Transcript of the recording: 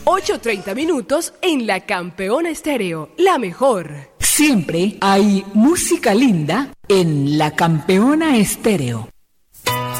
8:30 minutos en La Campeona Estéreo, la mejor. Siempre hay música linda en La Campeona Estéreo.